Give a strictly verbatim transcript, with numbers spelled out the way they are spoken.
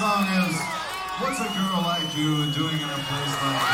song is What's a Girl Like You Doing in a Place Like